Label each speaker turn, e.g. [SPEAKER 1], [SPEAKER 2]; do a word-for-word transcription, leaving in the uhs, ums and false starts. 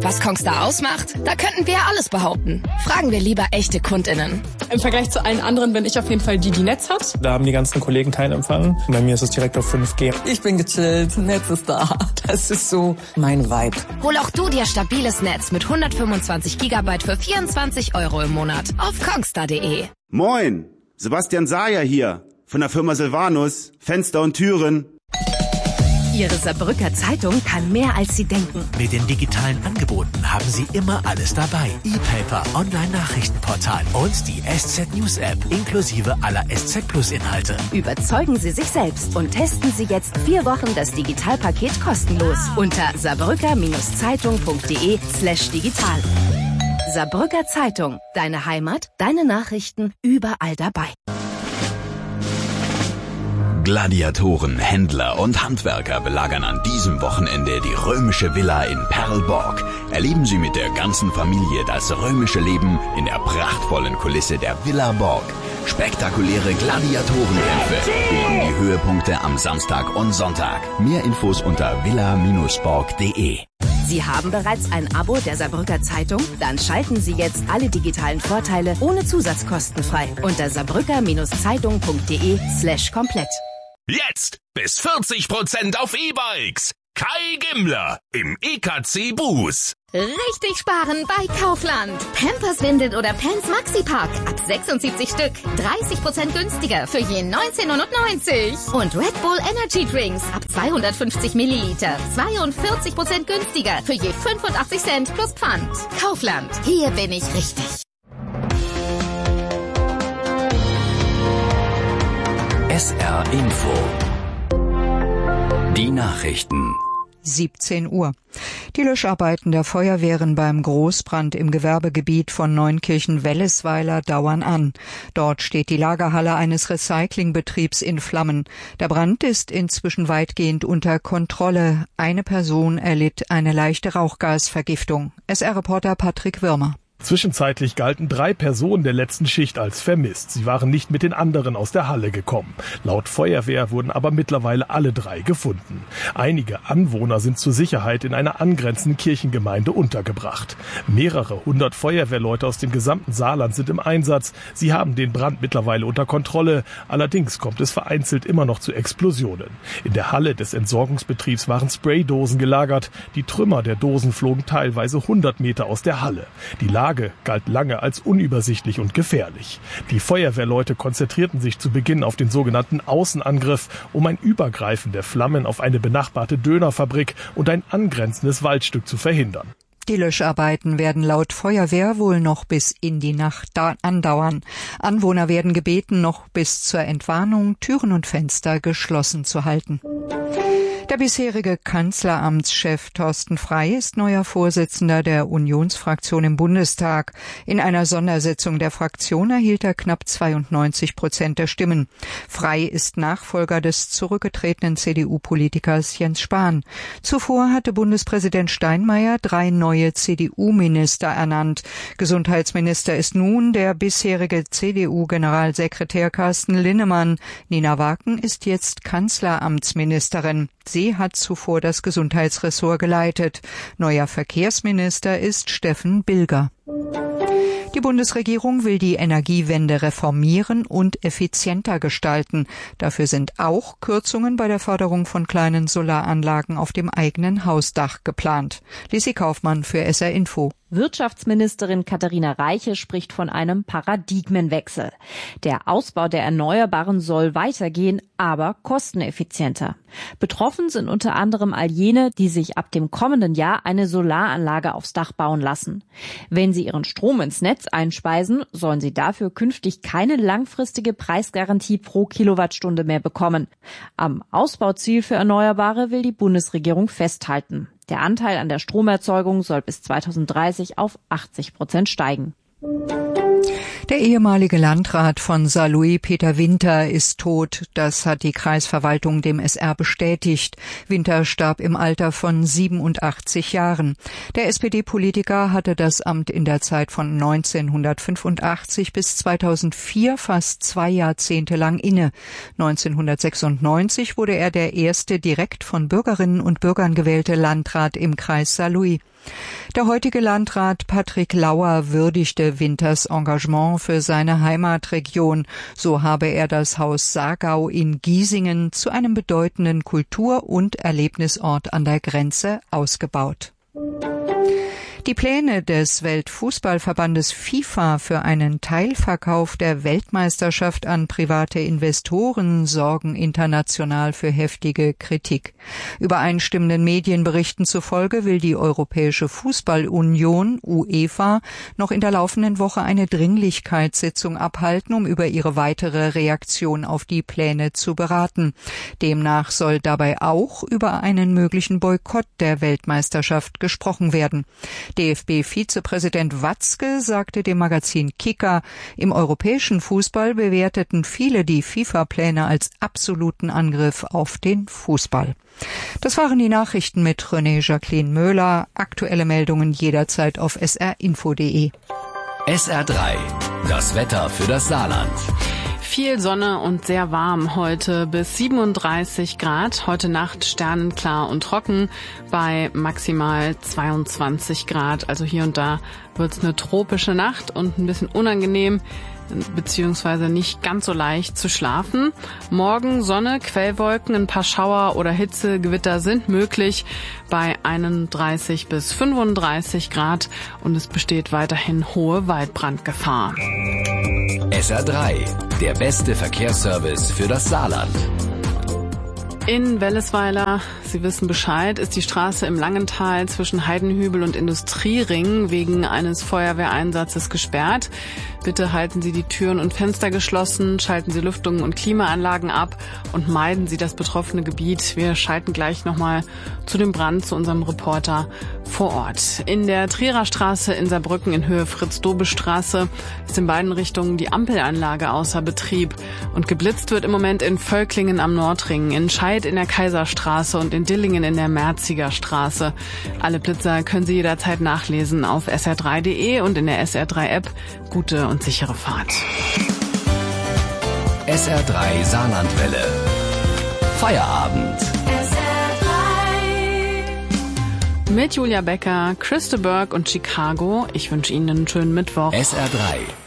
[SPEAKER 1] Was Kongstar ausmacht? Da könnten wir alles behaupten. Fragen wir lieber echte KundInnen.
[SPEAKER 2] Im Vergleich zu allen anderen bin ich auf jeden Fall die, die Netz hat.
[SPEAKER 3] Da haben die ganzen Kollegen keinen Empfang. Bei mir ist es direkt auf fünf G.
[SPEAKER 4] Ich bin gechillt, Netz ist da. Das ist so mein Vibe.
[SPEAKER 1] Hol auch du dir stabiles Netz mit hundertfünfundzwanzig Gigabyte für vierundzwanzig Euro im Monat auf kongstar punkt de.
[SPEAKER 5] Moin, Sebastian Sayer hier von der Firma Silvanus, Fenster und Türen.
[SPEAKER 1] Ihre Saarbrücker Zeitung kann mehr, als Sie denken.
[SPEAKER 6] Mit den digitalen Angeboten haben Sie immer alles dabei. E-Paper, Online-Nachrichtenportal und die S Z News App inklusive aller S Z Plus Inhalte.
[SPEAKER 1] Überzeugen Sie sich selbst und testen Sie jetzt vier Wochen das Digitalpaket kostenlos unter saarbrücker-zeitung punkt de slash digital. Saarbrücker Zeitung, deine Heimat, deine Nachrichten, überall dabei.
[SPEAKER 7] Gladiatoren, Händler und Handwerker belagern an diesem Wochenende die römische Villa in Perlborg. Erleben Sie mit der ganzen Familie das römische Leben in der prachtvollen Kulisse der Villa Borg. Spektakuläre Gladiatorenkämpfe bilden die Höhepunkte am Samstag und Sonntag. Mehr Infos unter villa Bindestrich borg punkt de.
[SPEAKER 1] Sie haben bereits ein Abo der Saarbrücker Zeitung? Dann schalten Sie jetzt alle digitalen Vorteile ohne Zusatzkosten frei unter saarbrücker-zeitung punkt de slash komplett.
[SPEAKER 8] Jetzt bis vierzig Prozent auf E-Bikes. Kai Gimmler im E K C Bus.
[SPEAKER 9] Richtig sparen bei Kaufland. Pampers, Windeln oder Pants Maxi-Pack. Ab sechsundsiebzig Stück. dreißig Prozent günstiger für je neunzehn neunundneunzig. Und Red Bull Energy Drinks ab zweihundertfünfzig Milliliter. zweiundvierzig Prozent günstiger für je fünfundachtzig Cent plus Pfand. Kaufland. Hier bin ich richtig.
[SPEAKER 7] S R Info. Die Nachrichten.
[SPEAKER 10] siebzehn Uhr. Die Löscharbeiten der Feuerwehren beim Großbrand im Gewerbegebiet von Neunkirchen-Wellesweiler dauern an. Dort steht die Lagerhalle eines Recyclingbetriebs in Flammen. Der Brand ist inzwischen weitgehend unter Kontrolle. Eine Person erlitt eine leichte Rauchgasvergiftung. S R-Reporter Patrick Wirmer.
[SPEAKER 11] Zwischenzeitlich galten drei Personen der letzten Schicht als vermisst. Sie waren nicht mit den anderen aus der Halle gekommen. Laut Feuerwehr wurden aber mittlerweile alle drei gefunden. Einige Anwohner sind zur Sicherheit in einer angrenzenden Kirchengemeinde untergebracht. Mehrere hundert Feuerwehrleute aus dem gesamten Saarland sind im Einsatz. Sie haben den Brand mittlerweile unter Kontrolle. Allerdings kommt es vereinzelt immer noch zu Explosionen. In der Halle des Entsorgungsbetriebs waren Spraydosen gelagert. Die Trümmer der Dosen flogen teilweise hundert Meter aus der Halle. Die Lage galt lange als unübersichtlich und gefährlich. Die Feuerwehrleute konzentrierten sich zu Beginn auf den sogenannten Außenangriff, um ein Übergreifen der Flammen auf eine benachbarte Dönerfabrik und ein angrenzendes Waldstück zu verhindern.
[SPEAKER 10] Die Löscharbeiten werden laut Feuerwehr wohl noch bis in die Nacht andauern. Anwohner werden gebeten, noch bis zur Entwarnung Türen und Fenster geschlossen zu halten. Der bisherige Kanzleramtschef Thorsten Frey ist neuer Vorsitzender der Unionsfraktion im Bundestag. In einer Sondersitzung der Fraktion erhielt er knapp zweiundneunzig Prozent der Stimmen. Frey ist Nachfolger des zurückgetretenen C D U-Politikers Jens Spahn. Zuvor hatte Bundespräsident Steinmeier drei neue C D U-Minister ernannt. Gesundheitsminister ist nun der bisherige C D U-Generalsekretär Carsten Linnemann. Nina Waken ist jetzt Kanzleramtsministerin. Sie hat zuvor das Gesundheitsressort geleitet. Neuer Verkehrsminister ist Steffen Bilger. Die Bundesregierung will die Energiewende reformieren und effizienter gestalten. Dafür sind auch Kürzungen bei der Förderung von kleinen Solaranlagen auf dem eigenen Hausdach geplant. Lisi Kaufmann für S R Info.
[SPEAKER 12] Wirtschaftsministerin Katharina Reiche spricht von einem Paradigmenwechsel. Der Ausbau der Erneuerbaren soll weitergehen, aber kosteneffizienter. Betroffen sind unter anderem all jene, die sich ab dem kommenden Jahr eine Solaranlage aufs Dach bauen lassen. Wenn sie ihren Strom ins Netz einspeisen, sollen sie dafür künftig keine langfristige Preisgarantie pro Kilowattstunde mehr bekommen. Am Ausbauziel für Erneuerbare will die Bundesregierung festhalten. Der Anteil an der Stromerzeugung soll bis zweitausenddreißig auf achtzig Prozent steigen.
[SPEAKER 10] Der ehemalige Landrat von Saarlouis, Peter Winter, ist tot. Das hat die Kreisverwaltung dem S R bestätigt. Winter starb im Alter von siebenundachtzig Jahren. Der S P D-Politiker hatte das Amt in der Zeit von neunzehnhundertfünfundachtzig bis zweitausendvier fast zwei Jahrzehnte lang inne. neunzehnhundertsechsundneunzig wurde er der erste direkt von Bürgerinnen und Bürgern gewählte Landrat im Kreis Saarlouis. Der heutige Landrat Patrick Lauer würdigte Winters Engagement für seine Heimatregion. So habe er das Haus Saargau in Giesingen zu einem bedeutenden Kultur- und Erlebnisort an der Grenze ausgebaut. Die Pläne des Weltfußballverbandes FIFA für einen Teilverkauf der Weltmeisterschaft an private Investoren sorgen international für heftige Kritik. Übereinstimmenden Medienberichten zufolge will die Europäische Fußballunion UEFA noch in der laufenden Woche eine Dringlichkeitssitzung abhalten, um über ihre weitere Reaktion auf die Pläne zu beraten. Demnach soll dabei auch über einen möglichen Boykott der Weltmeisterschaft gesprochen werden. D F B-Vizepräsident Watzke sagte dem Magazin Kicker, im europäischen Fußball bewerteten viele die FIFA-Pläne als absoluten Angriff auf den Fußball. Das waren die Nachrichten mit René Jacqueline Möhler. Aktuelle Meldungen jederzeit auf s r info punkt d e.
[SPEAKER 7] S R drei, das Wetter für das Saarland.
[SPEAKER 2] Viel Sonne und sehr warm heute bis siebenunddreißig Grad. Heute Nacht sternenklar und trocken bei maximal zweiundzwanzig Grad. Also hier und da wird's eine tropische Nacht und ein bisschen unangenehm beziehungsweise nicht ganz so leicht zu schlafen. Morgen Sonne, Quellwolken, ein paar Schauer oder Hitzegewitter sind möglich bei einunddreißig bis fünfunddreißig Grad und es besteht weiterhin hohe Waldbrandgefahr.
[SPEAKER 7] S R drei, der beste Verkehrsservice für das Saarland.
[SPEAKER 2] In Wellesweiler, Sie wissen Bescheid, ist die Straße im Langental zwischen Heidenhübel und Industriering wegen eines Feuerwehreinsatzes gesperrt. Bitte halten Sie die Türen und Fenster geschlossen, schalten Sie Lüftungen und Klimaanlagen ab und meiden Sie das betroffene Gebiet. Wir schalten gleich nochmal zu dem Brand, zu unserem Reporter vor Ort. In der Trierer Straße in Saarbrücken in Höhe Fritz-Dobe-Straße ist in beiden Richtungen die Ampelanlage außer Betrieb. Und geblitzt wird im Moment in Völklingen am Nordring, in Scheid in der Kaiserstraße und in Dillingen in der Merziger Straße. Alle Blitzer können Sie jederzeit nachlesen auf s r drei punkt d e und in der S R drei App. Gute und sichere Fahrt.
[SPEAKER 7] S R drei Saarlandwelle. Feierabend.
[SPEAKER 2] S R drei. Mit Julia Becker, Christa Burke und Chicago. Ich wünsche Ihnen einen schönen Mittwoch.
[SPEAKER 7] S R drei.